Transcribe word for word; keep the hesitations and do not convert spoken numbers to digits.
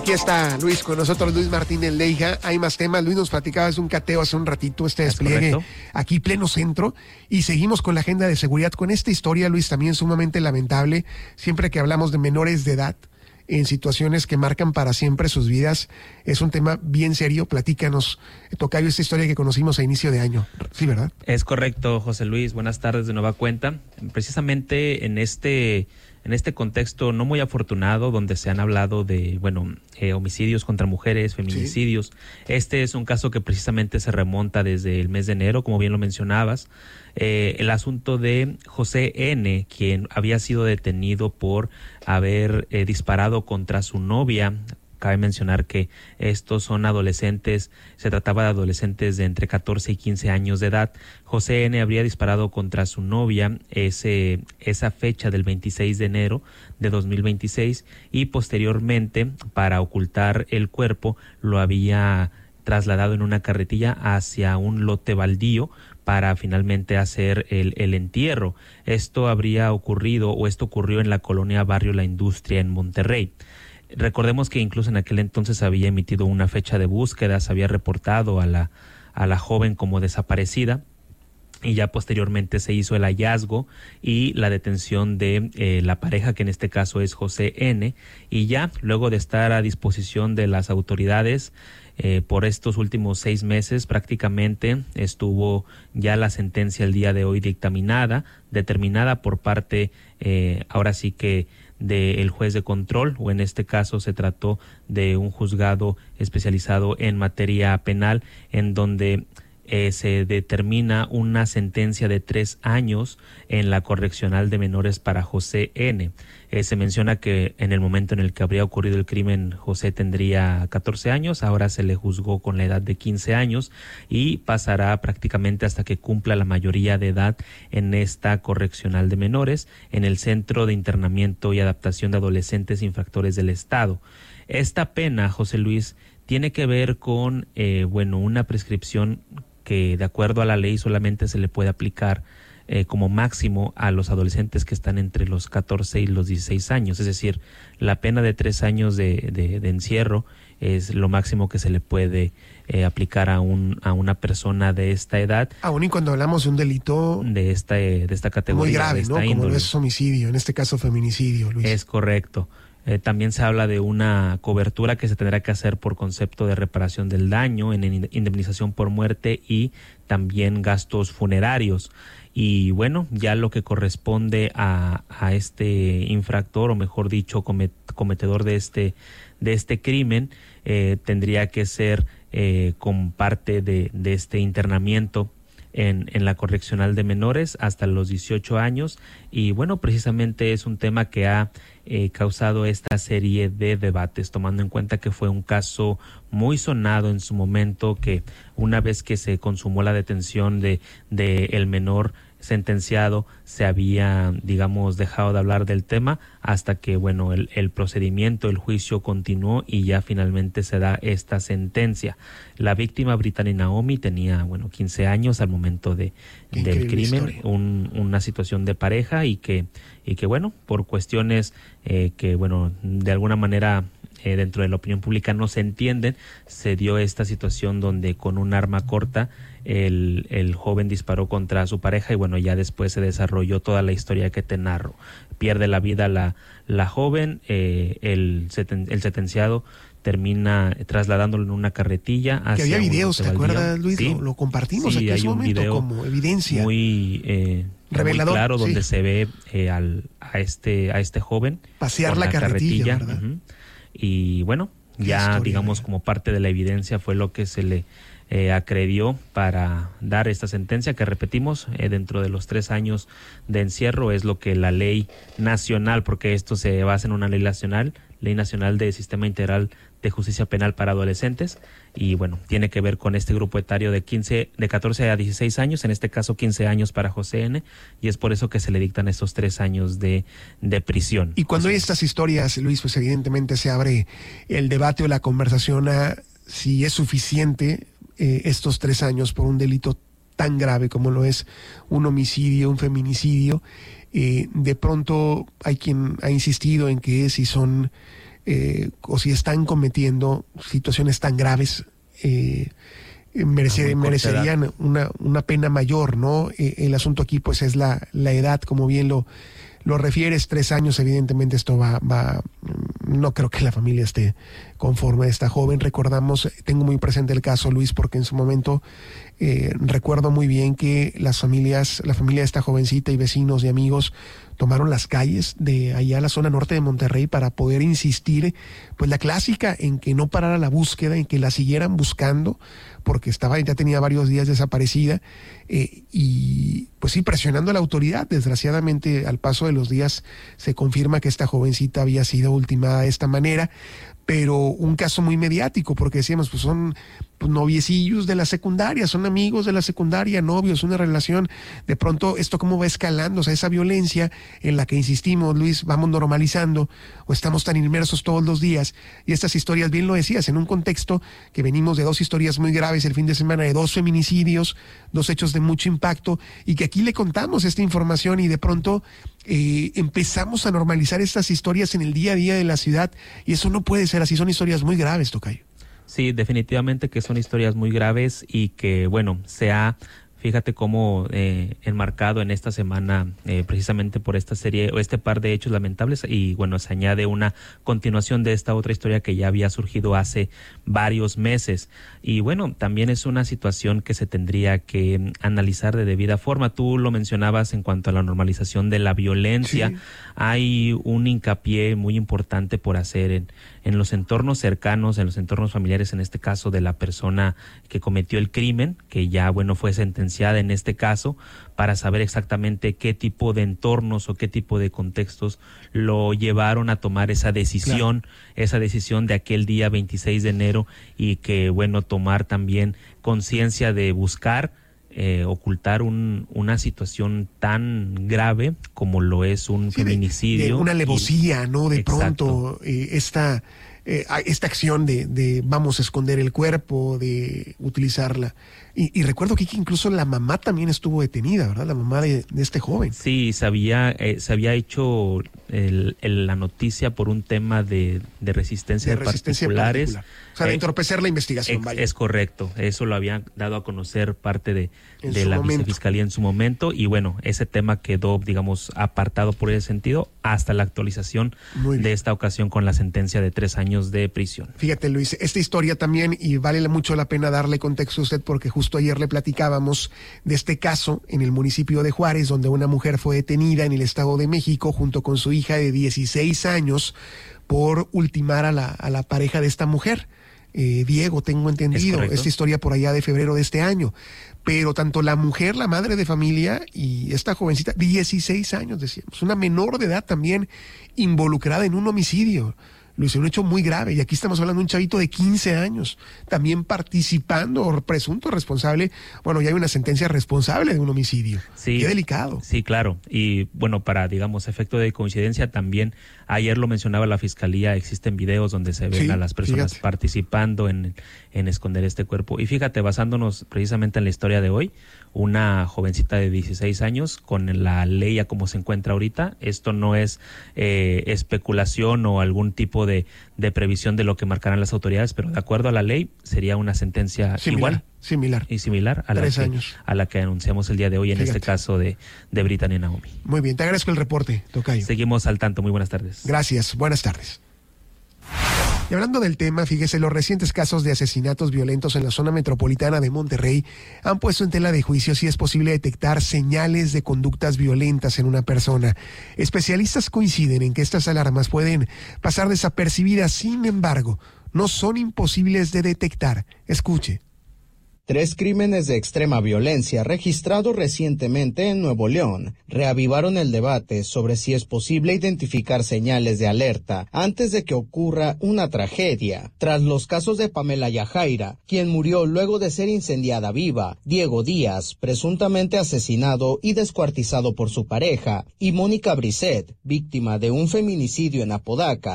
Aquí está Luis con nosotros, Luis Martínez Leija. Hay más temas. Luis nos platicaba, es un cateo hace un ratito, este despliegue aquí pleno centro. Y seguimos con la agenda de seguridad, con esta historia, Luis, también sumamente lamentable. Siempre que hablamos de menores de edad en situaciones que marcan para siempre sus vidas, es un tema bien serio. Platícanos, tocayo, esta historia que conocimos a inicio de año. Sí, ¿verdad? Es correcto, José Luis. Buenas tardes de nueva cuenta. Precisamente en este... En este contexto no muy afortunado, donde se han hablado de, bueno, eh, homicidios contra mujeres, feminicidios, sí. Este es un caso que precisamente se remonta desde el mes de enero, como bien lo mencionabas. Eh, el asunto de José N., quien había sido detenido por haber eh, disparado contra su novia. Cabe mencionar que estos son adolescentes, se trataba de adolescentes de entre catorce y quince años de edad. José N. habría disparado contra su novia ese, esa fecha del veintiséis de enero de dos mil veintiséis y posteriormente, para ocultar el cuerpo, lo había trasladado en una carretilla hacia un lote baldío para finalmente hacer el, el entierro. Esto habría ocurrido, o esto ocurrió en la colonia Barrio La Industria en Monterrey. Recordemos que incluso en aquel entonces había emitido una fecha de búsqueda, se había reportado a la, a la joven como desaparecida y ya posteriormente se hizo el hallazgo y la detención de eh, la pareja, que en este caso es José N., y ya luego de estar a disposición de las autoridades eh, por estos últimos seis meses, prácticamente estuvo ya la sentencia el día de hoy dictaminada, determinada por parte, eh, ahora sí que del juez de control, o en este caso se trató de un juzgado especializado en materia penal, en donde eh, se determina una sentencia de tres años en la correccional de menores para José N. Eh, se menciona que en el momento en el que habría ocurrido el crimen, José tendría catorce años, ahora se le juzgó con la edad de quince años y pasará prácticamente hasta que cumpla la mayoría de edad en esta correccional de menores, en el Centro de Internamiento y Adaptación de Adolescentes Infractores del Estado. Esta pena, José Luis, tiene que ver con, eh, bueno, una prescripción que de acuerdo a la ley solamente se le puede aplicar Eh, como máximo a los adolescentes que están entre los catorce y los dieciséis años, es decir, la pena de tres años de, de, de encierro es lo máximo que se le puede eh, aplicar a un a una persona de esta edad. Aún y cuando hablamos de un delito de esta de esta categoría, muy grave, ¿no? Como índole. No es homicidio, en este caso feminicidio, Luis. Es correcto. Eh, también se habla de una cobertura que se tendrá que hacer por concepto de reparación del daño, en indemnización por muerte y también gastos funerarios. Y bueno, ya lo que corresponde a, a este infractor, o mejor dicho, comet, cometedor de este, de este crimen, eh, tendría que ser eh, con parte de, de este internamiento en, en la correccional de menores hasta los dieciocho años. Y bueno, precisamente es un tema que ha eh, causado esta serie de debates, tomando en cuenta que fue un caso muy sonado en su momento, que una vez que se consumó la detención de, de el menor sentenciado, se había, digamos, dejado de hablar del tema hasta que, bueno, el, el procedimiento, el juicio continuó y ya finalmente se da esta sentencia. La víctima, Brittany Naomi, tenía, bueno, quince años al momento de, del crimen, un, una situación de pareja y que, y que bueno, por cuestiones eh, que, bueno, de alguna manera eh, dentro de la opinión pública no se entienden, se dio esta situación donde con un arma corta El, el joven disparó contra su pareja y bueno, ya después se desarrolló toda la historia que te narro. Pierde la vida la, la joven, eh, el, seten, el sentenciado termina trasladándolo en una carretilla hacia... Que había videos, ¿te acuerdas, Luis? Sí, lo, lo compartimos sí, aquí en hay su un momento video como evidencia. Muy, eh, revelador, muy claro, sí. Donde se ve eh, al, a, este, a este joven pasear la, la carretilla, carretilla uh-huh. Y bueno, Qué ya historia, digamos ¿verdad? Como parte de la evidencia fue lo que se le Eh, acredió para dar esta sentencia que repetimos eh, dentro de los tres años de encierro. Es lo que la ley nacional, porque esto se basa en una ley nacional, ley nacional de Sistema Integral de Justicia Penal para Adolescentes, y bueno, tiene que ver con este grupo etario de quince, de catorce a dieciséis años, en este caso quince años para José N., y es por eso que se le dictan estos tres años de, de prisión. Y cuando hay estas historias, Luis, pues evidentemente se abre el debate o la conversación a si es suficiente Eh, estos tres años por un delito tan grave como lo es un homicidio, un feminicidio. Eh, de pronto hay quien ha insistido en que si son eh, o si están cometiendo situaciones tan graves, eh, merece, merecerían una, una pena mayor, ¿no? Eh, el asunto aquí pues es la, la edad, como bien lo, lo refieres, tres años, evidentemente esto va, va, no creo que la familia esté conforme a esta joven. Recordamos, tengo muy presente el caso, Luis, porque en su momento eh, recuerdo muy bien que las familias, la familia de esta jovencita y vecinos y amigos tomaron las calles de allá a la zona norte de Monterrey para poder insistir, pues la clásica, en que no parara la búsqueda, en que la siguieran buscando, porque estaba, ya tenía varios días desaparecida, eh, y pues sí, presionando a la autoridad. Desgraciadamente, al paso de los días se confirma que esta jovencita había sido ultimada de esta manera, pero un caso muy mediático, porque decíamos, pues son pues, noviecillos de la secundaria, son amigos de la secundaria, novios, una relación. De pronto, esto cómo va escalando, o sea, esa violencia en la que insistimos, Luis, vamos normalizando, o estamos tan inmersos todos los días, y estas historias, bien lo decías, en un contexto que venimos de dos historias muy graves el fin de semana, de dos feminicidios, dos hechos de mucho impacto, y que aquí le contamos esta información y de pronto eh, empezamos a normalizar estas historias en el día a día de la ciudad, y eso no puede ser así, son historias muy graves, tocayo. Sí, definitivamente que son historias muy graves y que, bueno, se ha, fíjate cómo eh, enmarcado en esta semana, eh, precisamente por esta serie, o este par de hechos lamentables, y bueno, se añade una continuación de esta otra historia que ya había surgido hace varios meses. Y bueno, también es una situación que se tendría que analizar de debida forma. Tú lo mencionabas en cuanto a la normalización de la violencia. Sí. Hay un hincapié muy importante por hacer en, en los entornos cercanos, en los entornos familiares, en este caso de la persona que cometió el crimen, que ya, bueno, fue sentenciada en este caso, para saber exactamente qué tipo de entornos o qué tipo de contextos lo llevaron a tomar esa decisión, claro. esa decisión de aquel día veintiséis de enero, y que, bueno, tomar también conciencia de buscar eh, ocultar un, una situación tan grave como lo es un sí, feminicidio. De, de una alevosía, y, ¿no? De exacto. pronto, eh, esta... Eh, esta acción de, de vamos a esconder el cuerpo, de utilizarla. Y, y recuerdo que incluso la mamá también estuvo detenida, ¿verdad? La mamá de, de este joven. Sí, se había, eh, se había hecho el, el, la noticia por un tema de, de resistencia de, de resistencia particulares. Particular. O sea, de entorpecer la investigación. Es, vaya. es correcto, eso lo habían dado a conocer parte de, de la momento. Vicefiscalía en su momento, y bueno, ese tema quedó, digamos, apartado por ese sentido hasta la actualización de esta ocasión con la sentencia de tres años de prisión. Fíjate, Luis, esta historia también, y vale mucho la pena darle contexto a usted, porque justo ayer le platicábamos de este caso en el municipio de Juárez, donde una mujer fue detenida en el Estado de México junto con su hija de dieciséis años por ultimar a la, a la pareja de esta mujer. Eh, Diego, tengo entendido, esta historia por allá de febrero de este año. Pero tanto la mujer, la madre de familia, y esta jovencita, dieciséis años, decíamos, una menor de edad también involucrada en un homicidio. Luis, un hecho muy grave, y aquí estamos hablando de un chavito de quince años, también participando o presunto responsable. Bueno, ya hay una sentencia responsable de un homicidio. Sí, qué delicado. Sí, claro, y bueno, para, digamos, efecto de coincidencia también, ayer lo mencionaba la Fiscalía, existen videos donde se ven sí, a las personas fíjate. participando en, en esconder este cuerpo. Y fíjate, basándonos precisamente en la historia de hoy, una jovencita de dieciséis años, con la ley a como se encuentra ahorita, esto no es eh, especulación o algún tipo de, de previsión de lo que marcarán las autoridades, pero de acuerdo a la ley sería una sentencia similar, igual. Similar. Y similar a la, que, años. a la que anunciamos el día de hoy en Fíjate. este caso de, de Brittany Naomi. Muy bien, te agradezco el reporte, tocayo. Seguimos al tanto, muy buenas tardes. Gracias, buenas tardes. Y hablando del tema, fíjese, los recientes casos de asesinatos violentos en la zona metropolitana de Monterrey han puesto en tela de juicio si es posible detectar señales de conductas violentas en una persona. Especialistas coinciden en que estas alarmas pueden pasar desapercibidas, sin embargo, no son imposibles de detectar. Escuche. Tres crímenes de extrema violencia registrados recientemente en Nuevo León reavivaron el debate sobre si es posible identificar señales de alerta antes de que ocurra una tragedia. Tras los casos de Pamela Yajaira, quien murió luego de ser incendiada viva, Diego Díaz, presuntamente asesinado y descuartizado por su pareja, y Mónica Brisset, víctima de un feminicidio en Apodaca,